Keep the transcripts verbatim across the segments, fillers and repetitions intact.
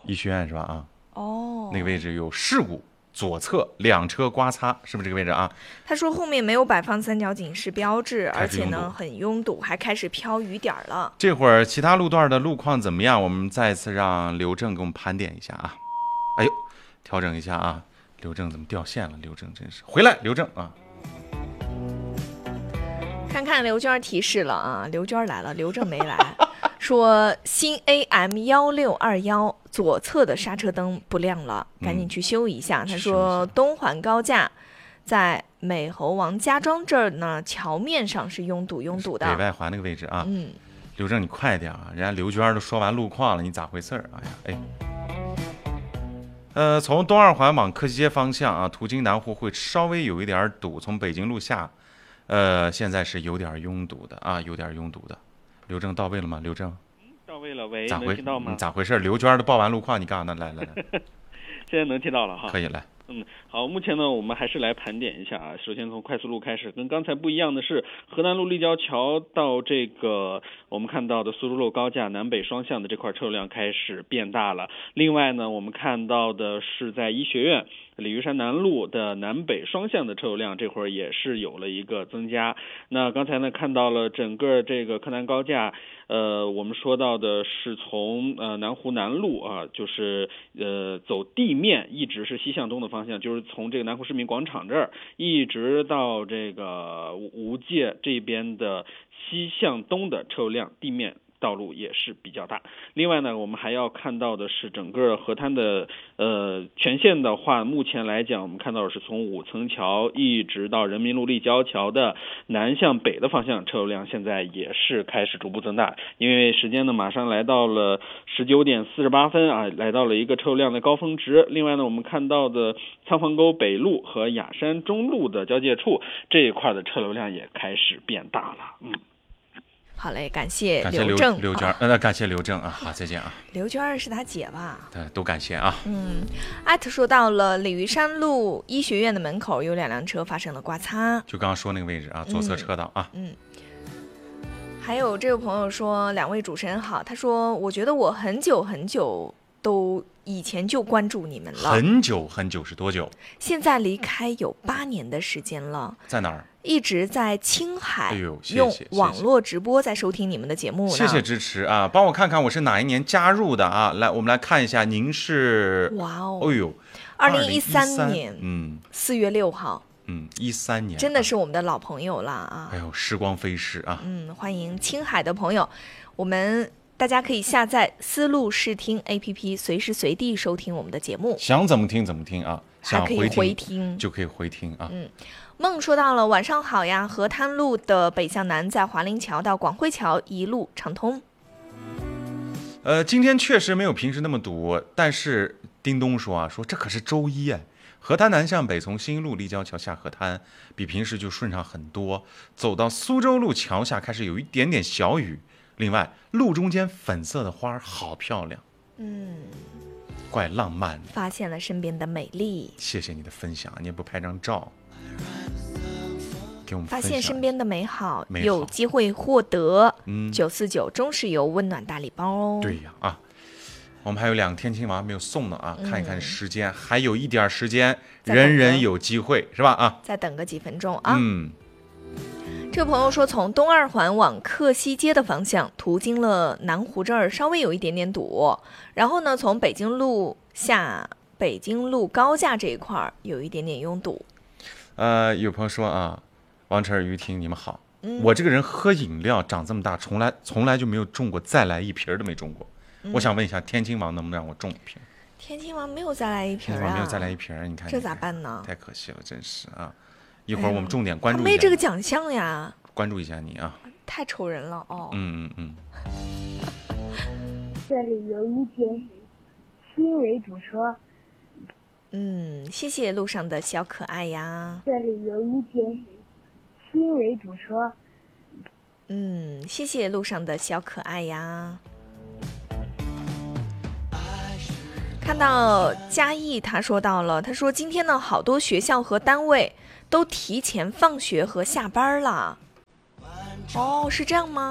医学院是吧？啊， 哦， 那个位置有事故，左侧两车刮擦，是不是这个位置啊？ 他说后面没有摆放三角警示标志，而且开始拥堵呢很拥堵，还开始飘雨点了。 这会儿其他路段的路况怎么样？我们再次让刘正给我们盘点一下啊。哎呦，调整一下啊，刘正怎么掉线了？刘正真是回来，刘正啊。 看看刘娟提示了啊，刘娟来了，刘正没来。说新 A M 幺六二幺左侧的刹车灯不亮了，赶紧去修一下。 嗯、 他说东环高架在美猴王家庄这儿呢，桥面上是拥堵拥堵的。 北外环那个位置啊。 嗯， 刘正你快点啊，人家刘娟都说完路况了，你咋回事儿？哎呀，哎。呃，从东二环往科西街方向啊，途经南湖会稍微有一点堵，从北京路下。呃，现在是有点拥堵的啊，有点拥堵的。刘正到位了吗？刘正， 到位了，喂， 咋回？ 能听到吗？ 咋回事？刘娟都报完路况，你干啥呢？来来来， 现在能听到了哈。 可以来。 嗯，好，目前呢，我们还是来盘点一下啊。首先从快速路开始，跟刚才不一样的是，河南路立交桥到这个我们看到的苏州路高架南北双向的这块车流量开始变大了。另外呢，我们看到的是在医学院鲤鱼山南路的南北双向的车流量这会儿也是有了一个增加。那刚才呢看到了整个这个柯南高架，呃，我们说到的是从呃南湖南路啊，就是呃走地面一直是西向东的方向，就是从这个南湖市民广场这儿一直到这个无界这边的西向东的车流量地面道路也是比较大。另外呢，我们还要看到的是整个河滩的呃全线的话，目前来讲我们看到的是从五层桥一直到人民路立交桥的南向北的方向车流量现在也是开始逐步增大。因为时间呢马上来到了十九点四十八分啊，来到了一个车流量的高峰值。另外呢，我们看到的仓房沟北路和雅山中路的交界处这一块的车流量也开始变大了。嗯。 好嘞，感谢感谢刘正， 刘娟，呃，感谢刘正啊，好，再见啊。 刘娟是他姐吧？ 对，都感谢啊。 嗯，艾特说到了鲤鱼山路医学院的门口有两辆车发生了刮擦， 就刚刚说那个位置啊，左侧车道啊。 嗯。嗯，还有这位朋友说，两位主持人好，他说我觉得我很久很久都以前就关注你们了， 很久很久是多久？ 现在离开有八年的时间了。 在哪儿？ 一直在青海， 哎呦，谢谢， 用网络直播在收听你们的节目呢。 谢谢支持啊！帮我看看我是哪一年加入的啊？来，我们来看一下，您是哇哦， 哎呦， 二零一三年， 嗯， 四月六号， 嗯，一三年， 真的是我们的老朋友了啊！ 哎呦，时光飞逝啊！ 嗯，欢迎青海的朋友，我们大家可以下载思路视听 A P P， 随时随地收听我们的节目， 想怎么听怎么听啊，想还可以回听就可以回听啊。 嗯。梦说到了，晚上好呀！河滩路的北向南，在华林桥到广汇桥一路畅通。 呃，今天确实没有平时那么堵，但是叮咚说啊，说这可是周一哎，河滩南向北从新路立交桥下河滩，比平时就顺畅很多。走到苏州路桥下开始有一点点小雨，另外路中间粉色的花好漂亮， 嗯， 怪浪漫的。 发现了身边的美丽。 谢谢你的分享，你也不拍张照。给我们发现身边的美好， 美好有机会获得嗯九四九中石油温暖大礼包哦。 对呀啊，我们还有两个天亲王没有送呢啊，嗯、看一看时间，还有一点时间，人人有机会是吧啊？ 再等个几分钟啊。 嗯， 这位朋友说，从东二环往克西街的方向，途经了南湖这儿稍微有一点点堵，然后呢，从北京路下北京路高架这一块有一点点拥堵。 呃，有朋友说啊。王晨儿、于婷，你们好、 嗯。 我这个人喝饮料长这么大，从来从来就没有中过再来一瓶都没中过、嗯。我想问一下，天津王能不能让我中一瓶？ 天津王没有再来一瓶啊！ 天津王没有再来一瓶，你看这咋办呢？ 太可惜了，真是啊！一会儿我们重点关注一下、 哎、他没这个奖项呀， 关注一下你啊！ 太愁人了哦。 嗯嗯嗯。 这里有一节新维主车。 嗯，谢谢路上的小可爱呀。 这里有一节。新为主车， 嗯，谢谢路上的小可爱呀。看到嘉义，他说到了，他说今天呢，好多学校和单位都提前放学和下班了。哦，是这样吗？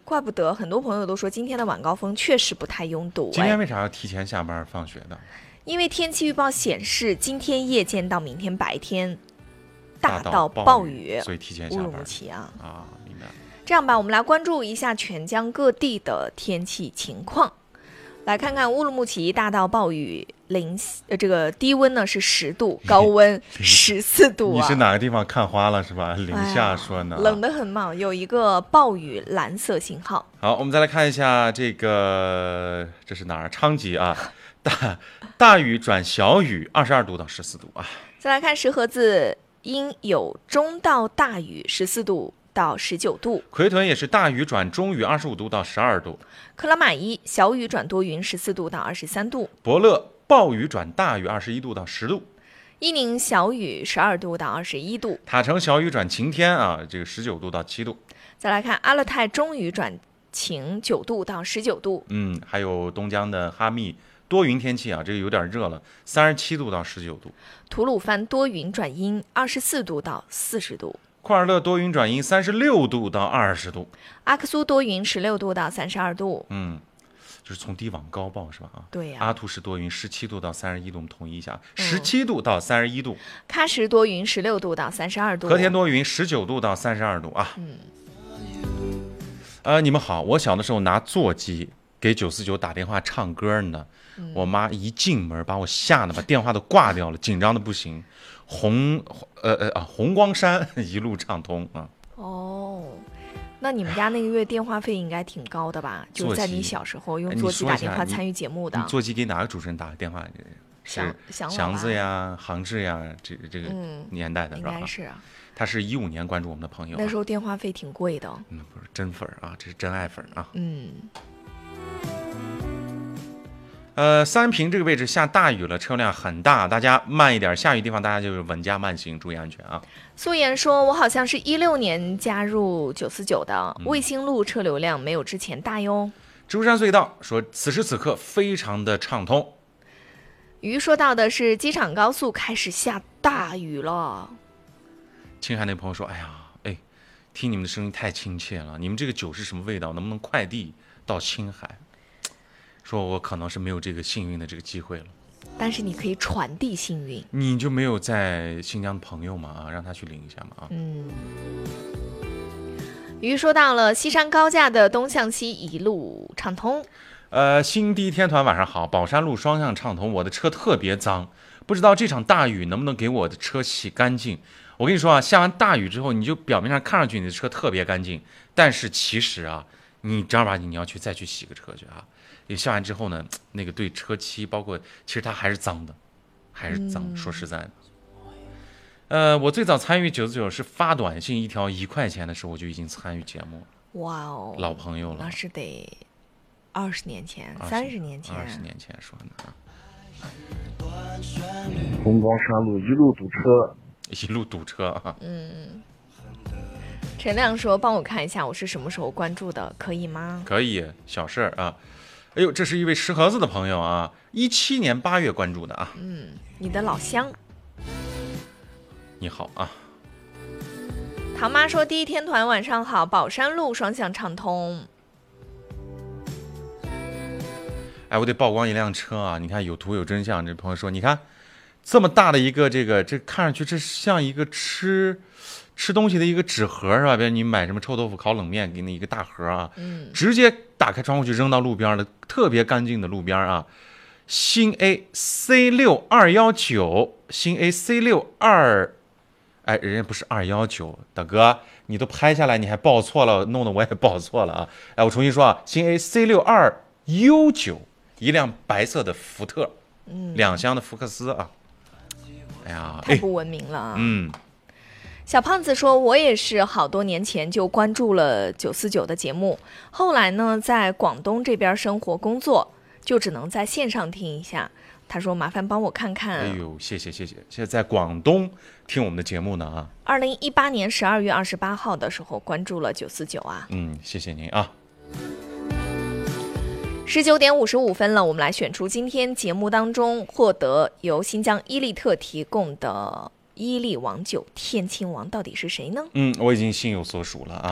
怪不得很多朋友都说今天的晚高峰确实不太拥堵。 今天为啥要提前下班放学的？ 因为天气预报显示，今天夜间到明天白天大到暴暴雨， 所以提前下班。 乌鲁木齐啊啊，明白。 这样吧，我们来关注一下全疆各地的天气情况。来看看乌鲁木齐大到暴雨，零呃这个低温呢是十度，高温十四度啊。 你是哪个地方看花了是吧？零下说呢、 哎，冷得很嘛，有一个暴雨蓝色信号。 好，我们再来看一下这个，这是哪儿？昌吉啊，大大雨转小雨，二十二度到十四度啊。 再来看石河子，阴有中到大雨，十四度到十九度。 奎屯也是大雨转中雨，二十五度到十二度。 克拉玛依小雨转多云，十四度到二十三度。 博乐暴雨转大雨，二十一度到十度。 伊宁小雨，十二度到二十一度。 塔城小雨转晴天啊，这个十九度到七度。 再来看阿勒泰中雨转晴，九度到十九度。 嗯，还有东江的哈密多云天气啊，这个有点热了，三十七度到十九度。 吐鲁番多云转阴，二十四度到四十度。 库尔勒多云转阴，三十六度到二十度。 阿克苏多云，十六度到三十二度。 嗯，就是从低往高报是吧？啊， 对呀、 阿图什多云，十七度到三十一度，我们统一一下，十七度到三十一度。 喀什多云，十六度到三十二度。 和田多云，十九度到三十二度啊。 嗯。 呃，你们好，我小的时候拿座机给九四九打电话唱歌呢，嗯、我妈一进门把我吓得把电话都挂掉了，紧张的不行。红呃呃啊，红光山一路畅通啊。 哦，那你们家那个月电话费应该挺高的吧？就在你小时候用座机打电话参与节目的。 你座机给哪个主持人打个电话？是祥子呀、杭志呀，这这个年代的、 嗯、 是吧？ 应该是。 他是一五年关注我们的朋友、啊， 那时候电话费挺贵的。 嗯，不是真粉啊，这是真爱粉啊。 嗯。 呃，三平这个位置下大雨了，车辆很大，大家慢一点。下雨地方大家就是稳驾慢行，注意安全啊。 素颜说：“我好像是一六年加入九四九的，嗯、卫星路车流量没有之前大哟。” 芝山隧道说：“此时此刻非常的畅通。” 鱼说到的是机场高速开始下大雨了。 青海那朋友说：“哎呀，哎，听你们的声音太亲切了，你们这个酒是什么味道？能不能快递到青海？”说我可能是没有这个幸运的这个机会了， 但是你可以传递幸运。 你就没有在新疆的朋友吗？啊，让他去领一下嘛啊。 嗯。鱼说到了西山高架的东向西一路畅通。 呃，新第一天团晚上好，宝山路双向畅通。我的车特别脏，不知道这场大雨能不能给我的车洗干净。我跟你说啊，下完大雨之后，你就表面上看上去你的车特别干净，但是其实啊，你正儿八经你要去再去洗个车去啊。你下完之后呢，那个对车漆，包括其实它还是脏的，还是脏。嗯、说实在的，呃，我最早参与九四九是发短信一条一块钱的时候，我就已经参与节目了。 哇哦， 老朋友了， 那是得二十年前、三十年前、 二十年前说的。 红光山路一路堵车， 一路堵车啊。 嗯。陈亮说：“帮我看一下我是什么时候关注的，可以吗？” 可以，小事儿啊。哎呦，这是一位石河子的朋友啊，一七年八月关注的啊。 嗯，你的老乡。 你好啊。 唐妈说：“第一天团晚上好，宝山路双向畅通。” 哎，我得曝光一辆车啊！你看有图有真相。这朋友说：“你看，这么大的一个这个，这看上去这像一个吃。”吃东西的一个纸盒是吧？比如你买什么臭豆腐、烤冷面，给你一个大盒啊， 嗯， 直接打开窗户就扔到路边了，特别干净的路边啊。新 A C 六二一九，新 A C 六二，哎，人家不是二一九，大哥，你都拍下来，你还报错了，弄得我也报错了啊！哎，我重新说啊，新 A C 六二 U 九，一辆白色的福特， 嗯， 两厢的福克斯啊。哎呀， 太不文明了啊！ 嗯。 小胖子说：“我也是好多年前就关注了九四九的节目，后来呢，在广东这边生活工作，就只能在线上听一下。”他说：“麻烦帮我看看。” 哎呦，谢谢谢谢！现在在广东听我们的节目呢啊。 二零一八年十二月二十八号的时候关注了九四九啊。 嗯，谢谢您啊。 十九点五十五分了，我们来选出今天节目当中获得由新疆伊利特提供的伊利王酒天亲王到底是谁呢？ 嗯，我已经心有所属了啊。